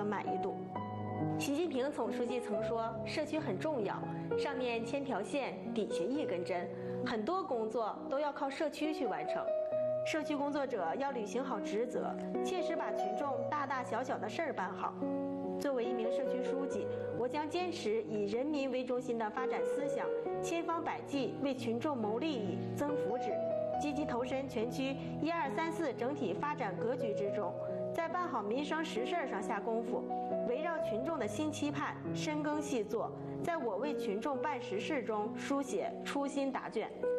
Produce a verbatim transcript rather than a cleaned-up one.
和满意度。习近平总书记曾说，社区很重要，上面千条线，底下一根针，很多工作都要靠社区去完成。社区工作者要履行好职责，切实把群众大大小小的事儿办好。作为一名社区书记，我将坚持以人民为中心的发展思想，千方百计为群众谋利益、增福祉，积极投身全区一二三四整体发展格局之中，在办好民生实事上下功夫，围绕群众的新期盼，深耕细作，在我为群众办实事中书写初心答卷。